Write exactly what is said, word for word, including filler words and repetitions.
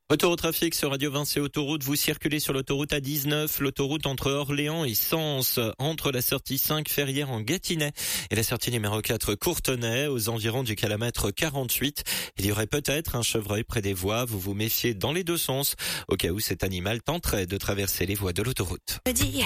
Retour au trafic sur Radio Vinci Autoroute. Vous circulez sur l'autoroute A dix-neuf, l'autoroute entre Orléans et Sens, entre la sortie cinq Ferrières en Gâtinais et la sortie numéro quatre Courtenay, aux environs du kilomètre quarante-huit. Il y aurait peut-être un chevreuil près des voies. Vous vous méfiez dans les deux sens, au cas où cet animal tenterait de traverser les voies de l'autoroute.